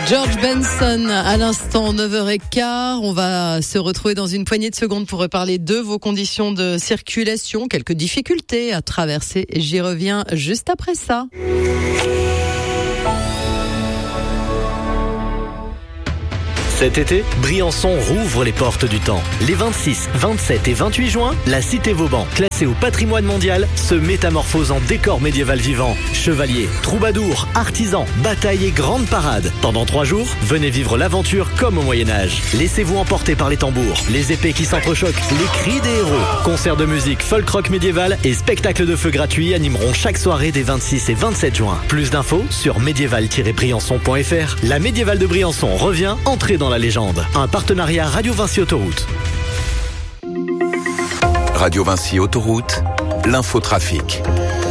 George Benson, à l'instant 9h15. On va se retrouver dans une poignée de secondes pour reparler de vos conditions de circulation, quelques difficultés à traverser. J'y reviens juste après ça. Cet été, Briançon rouvre les portes du temps. Les 26, 27 et 28 juin, la cité Vauban, classée au patrimoine mondial, se métamorphose en décor médiéval vivant. Chevaliers, troubadours, artisans, batailles et grandes parades. Pendant 3 jours, venez vivre l'aventure comme au Moyen-Âge. Laissez-vous emporter par les tambours, les épées qui s'entrechoquent, les cris des héros. Concerts de musique, folk-rock médiéval et spectacles de feu gratuits animeront chaque soirée des 26 et 27 juin. Plus d'infos sur médiéval-briançon.fr. La médiévale de Briançon revient, entrez dans la légende. Un partenariat Radio Vinci Autoroute. Radio Vinci Autoroute, l'infotrafic.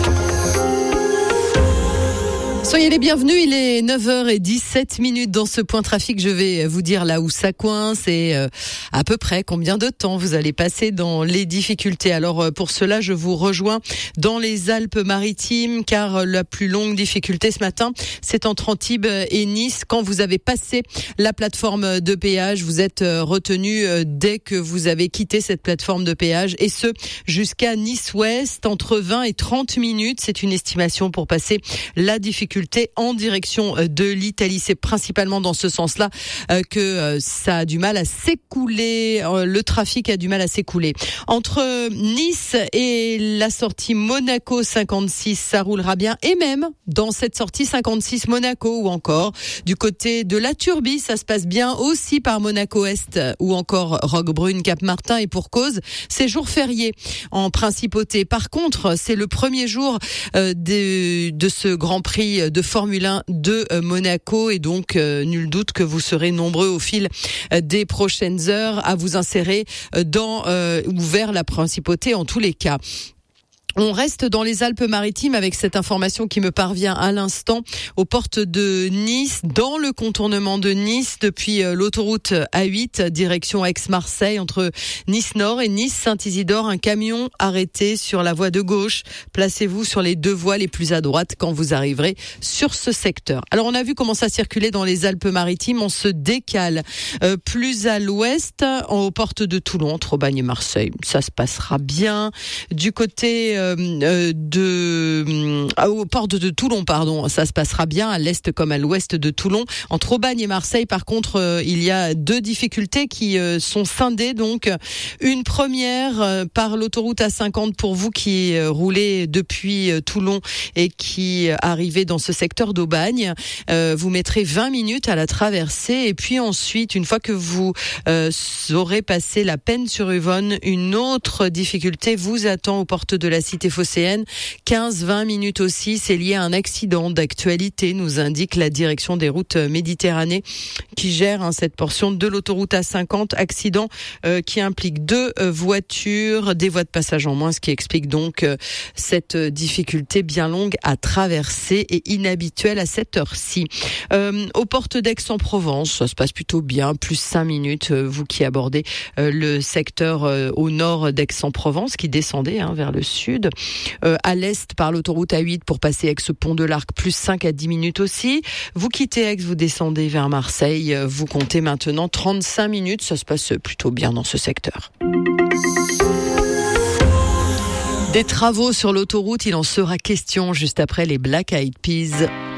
Soyez les bienvenus, il est 9h17 dans ce point trafic. Je vais vous dire là où ça coince et à peu près combien de temps vous allez passer dans les difficultés. Alors pour cela, je vous rejoins dans les Alpes-Maritimes car la plus longue difficulté ce matin, c'est entre Antibes et Nice. Quand vous avez passé la plateforme de péage, vous êtes retenu dès que vous avez quitté cette plateforme de péage et ce jusqu'à Nice-Ouest, entre 20 et 30 minutes. C'est une estimation pour passer la difficulté en direction de l'Italie. C'est principalement dans ce sens-là que ça a du mal à s'écouler. Le trafic a du mal à s'écouler. Entre Nice et la sortie Monaco 56, ça roulera bien. Et même dans cette sortie 56 Monaco ou encore du côté de la Turbie, ça se passe bien aussi par Monaco-Est ou encore Roquebrune, Cap-Martin et pour cause, c'est jour férié en principauté. Par contre, c'est le premier jour de ce Grand Prix de Formule 1 de Monaco et donc nul doute que vous serez nombreux au fil des prochaines heures à vous insérer dans ou vers la principauté en tous les cas. On reste dans les Alpes-Maritimes avec cette information qui me parvient à l'instant aux portes de Nice, dans le contournement de Nice depuis l'autoroute A8 direction Aix-Marseille entre Nice-Nord et Nice-Saint-Isidore. Un camion arrêté sur la voie de gauche. Placez-vous sur les 2 voies les plus à droite quand vous arriverez sur ce secteur. Alors on a vu comment ça circulait dans les Alpes-Maritimes. On se décale plus à l'ouest aux portes de Toulon, entre Aubagne et Marseille. Ça se passera bien. Du côté aux portes de Toulon, ça se passera bien à l'est comme à l'ouest de Toulon. Entre Aubagne et Marseille, par contre, il y a 2 difficultés qui sont scindées. Donc, une première par l'autoroute A50 pour vous qui roulez depuis Toulon et qui arrivez dans ce secteur d'Aubagne. Vous mettrez 20 minutes à la traverser et puis ensuite, une fois que vous aurez passé la Peine-sur-Yvonne, une autre difficulté vous attend aux portes de la cité phocéenne. 15-20 minutes aussi, c'est lié à un accident d'actualité, nous indique la direction des routes Méditerranée qui gère cette portion de l'autoroute A50. Accident qui implique 2 voitures, des voies de passage en moins, ce qui explique donc cette difficulté bien longue à traverser et inhabituelle à cette heure-ci. Aux portes d'Aix-en-Provence, ça se passe plutôt bien, plus 5 minutes, vous qui abordez le secteur au nord d'Aix-en-Provence, qui descendez vers le sud. À l'est par l'autoroute A8 pour passer Aix-Pont de l'Arc, plus 5 à 10 minutes aussi. Vous quittez Aix, vous descendez vers Marseille, vous comptez maintenant 35 minutes, ça se passe plutôt bien dans ce secteur. Des travaux sur l'autoroute, il en sera question juste après les Black Eyed Peas.